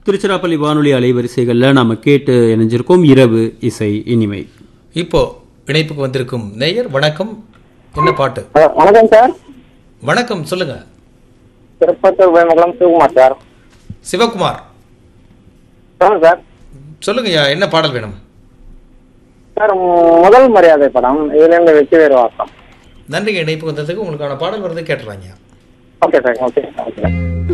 திருச்சிராப்பள்ளி வானொலி அலைவரிசைகளில் நாம கேட்டு இணைஞ்சிருக்கோம் இரவு இசை இனிமை. இப்போ இணைப்புக்கு வந்திருக்கும் நேயர் வணக்கம். என்ன பாட்டு? வணக்கம் சார். வணக்கம், சொல்லுங்க. திருப்பத்தூர் வேமகுளம் சிவகுமார் சார். சிவகுமார் சார் சொல்லுங்கய்யா, என்ன பாடல் வேணும்? சார் முதல் மரியாதை படம், இதுல இருந்து வெற்றி வேறு வாக்கம். நன்றிங்க, இணைப்பு வந்ததுக்கு. உங்களுக்கான பாடல் வருது, கேட்டுறாங்க. Okay sir. ஓகே.